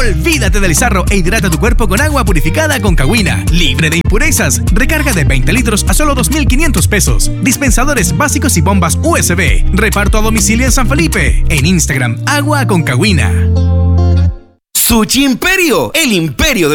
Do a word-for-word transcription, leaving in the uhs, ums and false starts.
Olvídate del sarro e hidrata tu cuerpo con agua purificada con Cagüina, libre de impurezas. Recarga de veinte litros a solo dos mil quinientos pesos. Dispensadores básicos y bombas U S B. Reparto a domicilio en San Felipe. En Instagram, agua con Cagüina. Sushi Imperio, el imperio del